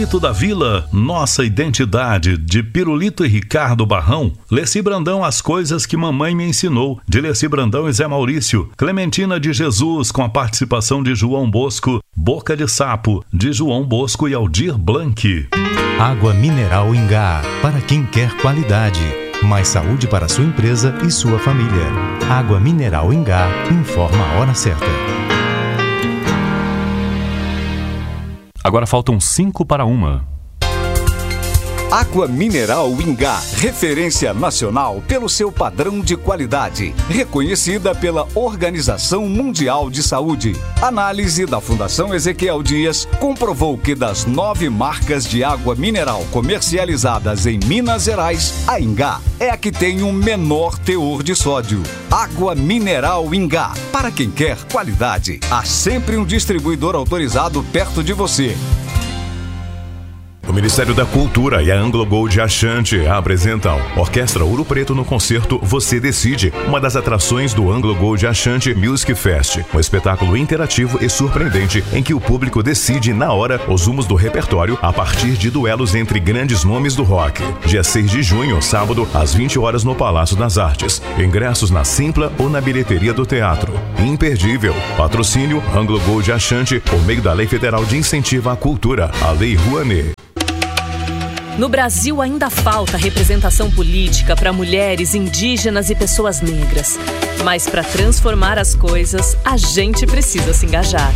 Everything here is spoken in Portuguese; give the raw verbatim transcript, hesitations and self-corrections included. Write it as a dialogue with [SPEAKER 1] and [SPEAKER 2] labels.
[SPEAKER 1] Pirulito da Vila, nossa identidade, de Pirulito e Ricardo Barrão. Leci Brandão, As Coisas que Mamãe Me Ensinou, de Leci Brandão e Zé Maurício. Clementina de Jesus, com a participação de João Bosco. Boca de Sapo, de João Bosco e Aldir Blanc.
[SPEAKER 2] Água mineral Ingá, para quem quer qualidade. Mais saúde para sua empresa e sua família. Água mineral Ingá, informa a hora certa.
[SPEAKER 1] Agora faltam cinco para uma.
[SPEAKER 3] Água Mineral Ingá, referência nacional pelo seu padrão de qualidade, reconhecida pela Organização Mundial de Saúde. Análise da Fundação Ezequiel Dias comprovou que das nove marcas de água mineral comercializadas em Minas Gerais, a Ingá é a que tem o menor teor de sódio. Água Mineral Ingá, para quem quer qualidade. Há sempre um distribuidor autorizado perto de você.
[SPEAKER 4] O Ministério da Cultura e a Anglo Gold Ashanti apresentam Orquestra Ouro Preto no concerto Você Decide, uma das atrações do Anglo Gold Ashanti Music Fest, um espetáculo interativo e surpreendente em que o público decide na hora os rumos do repertório a partir de duelos entre grandes nomes do rock. Dia seis de junho, sábado, às vinte horas no Palácio das Artes. Ingressos na Simpla ou na bilheteria do teatro. Imperdível. Patrocínio Anglo Gold Ashanti por meio da Lei Federal de Incentivo à Cultura, a Lei Rouanet.
[SPEAKER 5] No Brasil ainda falta representação política para mulheres, indígenas e pessoas negras. Mas para transformar as coisas, a gente precisa se engajar.